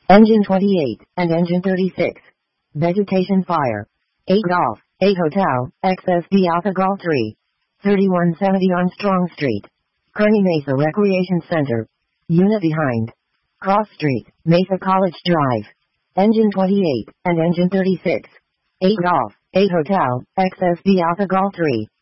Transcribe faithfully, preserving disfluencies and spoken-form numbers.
Engine twenty-eight, and Engine thirty-six. Vegetation fire. eight Golf, eight Hotel, X S B Alpha Golf three. thirty-one seventy Armstrong Street. Kearny Mesa Recreation Center. Unit behind. Cross Street, Mesa College Drive. Engine twenty-eight, and Engine thirty-six. eight Golf, eight Hotel, X S B Alpha Golf three.